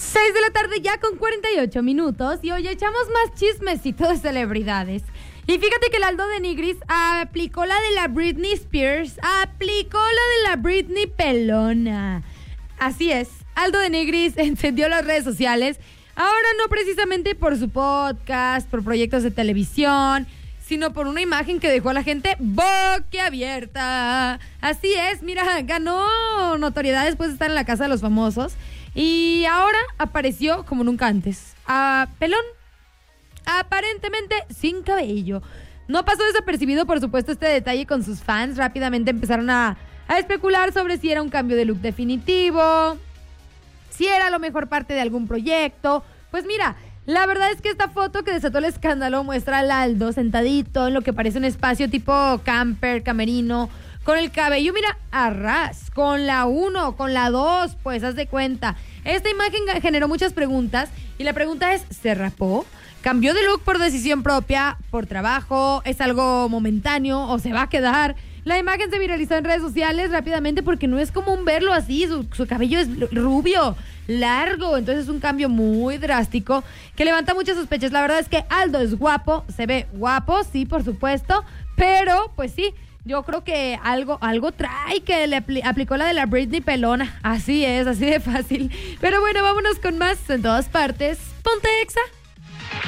6 de la tarde ya con 48 minutos y hoy echamos más chismecito de celebridades. Y fíjate que el Aldo de Nigris aplicó la de la Britney Spears, aplicó la de la Britney pelona. Así es, Aldo de Nigris encendió las redes sociales, ahora no precisamente por su podcast, por proyectos de televisión, sino por una imagen que dejó a la gente boquiabierta. Así es, mira, ganó notoriedad después de estar en la casa de los famosos y ahora apareció como nunca antes, pelón, aparentemente sin cabello. No pasó desapercibido, por supuesto, este detalle con sus fans. Rápidamente empezaron a especular sobre si era un cambio de look definitivo, si era a lo mejor parte de algún proyecto. Pues mira, la verdad es que esta foto que desató el escándalo muestra al Aldo sentadito en lo que parece un espacio tipo camper, camerino, con el cabello, mira, a ras, con la 1, con la 2, pues haz de cuenta. Esta imagen generó muchas preguntas y la pregunta es, ¿se rapó? ¿Cambió de look por decisión propia, por trabajo? ¿Es algo momentáneo o se va a quedar? La imagen se viralizó en redes sociales rápidamente porque no es común verlo así, su cabello es rubio, largo, entonces es un cambio muy drástico que levanta muchas sospechas. La verdad es que Aldo es guapo, se ve guapo, sí, por supuesto, pero pues sí, yo creo que algo trae, que le aplicó la de la Britney pelona. Así es, así de fácil. Pero bueno, vámonos con más en todas partes. Ponte Exa.